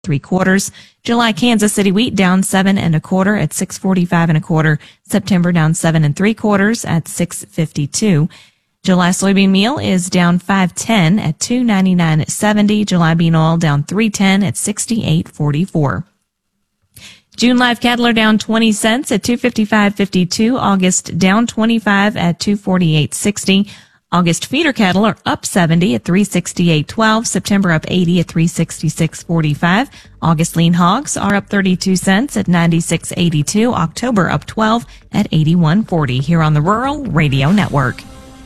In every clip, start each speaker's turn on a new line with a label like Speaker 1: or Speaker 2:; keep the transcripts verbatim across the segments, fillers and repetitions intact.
Speaker 1: three quarters. July Kansas City wheat down seven and a quarter at six forty-five and a quarter. September down seven and three quarters at six fifty-two. July soybean meal is down five ten at two ninety-nine seventy. July bean oil down three ten at sixty-eight forty-four. June live cattle are down twenty cents at two fifty-five fifty-two. August down twenty-five at two forty-eight sixty. August feeder cattle are up seventy at three sixty-eight twelve. September up eighty at three sixty-six forty-five. August lean hogs are up thirty-two cents at ninety-six eighty-two. October up twelve at eighty-one forty. Here on the Rural Radio Network.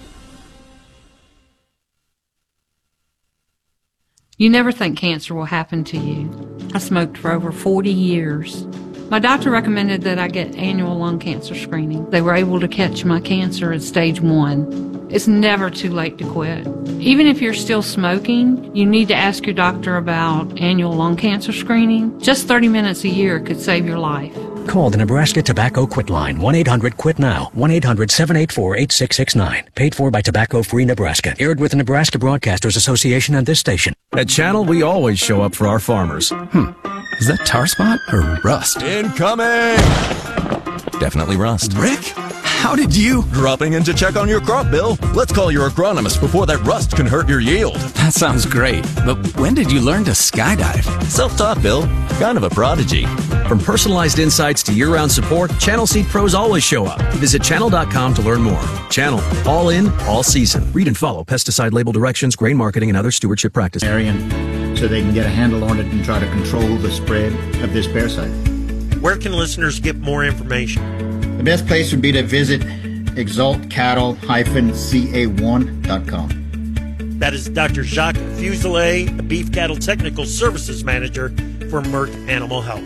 Speaker 2: You never think cancer will happen to you. I smoked for over forty years. My doctor recommended that I get annual lung cancer screening. They were able to catch my cancer at stage one. It's never too late to quit. Even if you're still smoking, you need to ask your doctor about annual lung cancer screening. Just thirty minutes a year could save your life.
Speaker 3: Call the Nebraska Tobacco Quit Line, one eight hundred quit now, one eight hundred seven eight four eight six six nine. Paid for by Tobacco Free Nebraska. Aired with the Nebraska Broadcasters Association and this station.
Speaker 4: At Channel, we always show up for our farmers.
Speaker 5: Hmm. Is that tar spot or rust?
Speaker 4: Incoming!
Speaker 5: Definitely rust. Rick, how did you?
Speaker 4: Dropping in to check on your crop, Bill. Let's call your agronomist before that rust can hurt your yield.
Speaker 5: That sounds great. But when did you learn to skydive?
Speaker 4: Self-taught, Bill. Kind of a prodigy.
Speaker 6: From personalized insights to year-round support, Channel Seed Pros always show up. Visit channel dot com to learn more. Channel, all in, all season. Read and follow pesticide label directions, grain marketing, and other stewardship practices.
Speaker 7: So they can get a handle on it and try to control the spread of this parasite.
Speaker 8: Where can listeners get more information?
Speaker 7: The best place would be to visit exalt cattle dash c a one dot com.
Speaker 8: That is Doctor Jacques Fuselier, a beef cattle technical services manager for Merck Animal Health.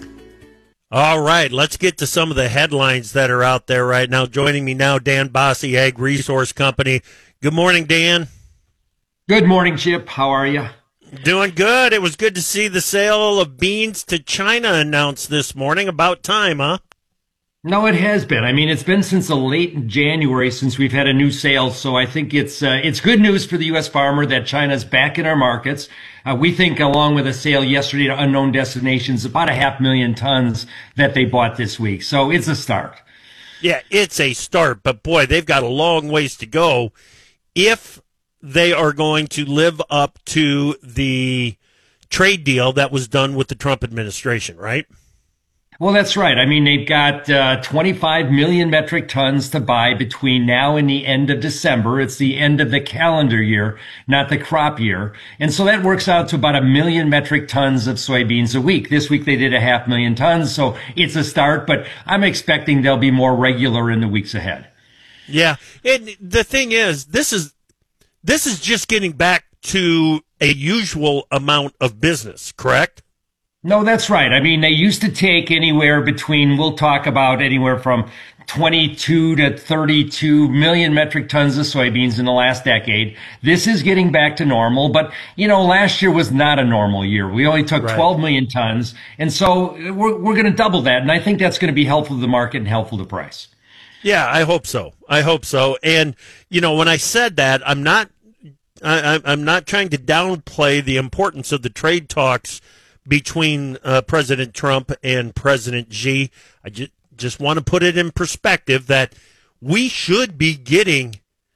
Speaker 8: All right, let's get to some of the headlines that are out there right now. Joining me now, Dan Bossy, Ag Resource Company. Good morning, Dan.
Speaker 9: Good morning, Chip. How are you?
Speaker 8: Doing good. It was good to see the sale of beans to China announced this morning. About time, huh?
Speaker 9: No, it has been. I mean, it's been since the late January since we've had a new sale. So I think it's uh, it's good news for the U S farmer that China's back in our markets. Uh, we think, along with a sale yesterday to unknown destinations, about a half million tons that they bought this week. So it's a start.
Speaker 8: Yeah, it's a start. But, boy, they've got a long ways to go if they are going to live up to the trade deal that was done with the Trump administration, right?
Speaker 9: Well, that's right. I mean, they've got uh, twenty-five million metric tons to buy between now and the end of December. It's the end of the calendar year, not the crop year. And so that works out to about a million metric tons of soybeans a week. This week they did a half million tons, so it's a start, but I'm expecting they'll be more regular in the weeks ahead.
Speaker 8: Yeah. And the thing is, this is this is just getting back to a usual amount of business, correct?
Speaker 9: No, that's right. I mean, they used to take anywhere between, we'll talk about anywhere from twenty-two to thirty-two million metric tons of soybeans in the last decade. This is getting back to normal, but, you know, last year was not a normal year. We only took right. twelve million tons, and so we're, we're going to double that, and I think that's going to be helpful to the market and helpful to price.
Speaker 8: Yeah, I hope so. I hope so. And, you know, when I said that, I'm not, I, I'm not trying to downplay the importance of the trade talks between uh, President Trump and President Xi. I just, just want to put it in perspective that we should be getting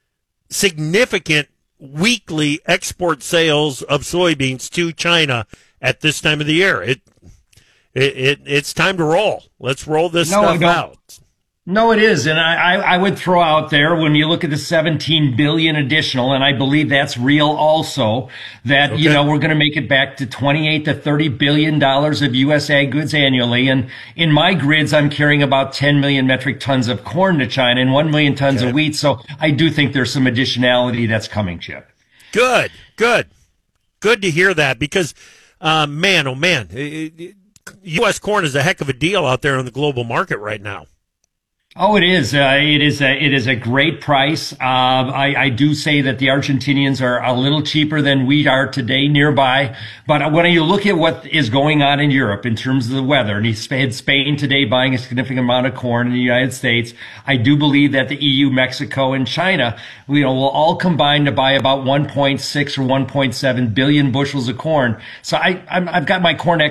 Speaker 8: significant weekly export sales of soybeans to China at this time of the year. It, it, it it's time to roll. Let's roll this
Speaker 9: no,
Speaker 8: stuff out.
Speaker 9: No, it is. And I, I would throw out there, when you look at the seventeen billion additional, and I believe that's real also, that, okay. you know, we're going to make it back to twenty-eight to thirty billion dollars of U S ag goods annually. And in my grids, I'm carrying about ten million metric tons of corn to China and one million tons okay. of wheat. So I do think there's some additionality that's coming, Chip.
Speaker 8: Good, good. Good to hear that, because, uh, man, oh man, it, it, U S corn is a heck of a deal out there in the global market right now.
Speaker 9: Oh, it is. Uh, it is. A, it is a great price. Uh, I, I do say that the Argentinians are a little cheaper than we are today nearby. But when you look at what is going on in Europe in terms of the weather, and you had Spain today buying a significant amount of corn in the United States, I do believe that the E U, Mexico, and China, you know, will all combine to buy about one point six or one point seven billion bushels of corn. So I, I'm, I've got my corn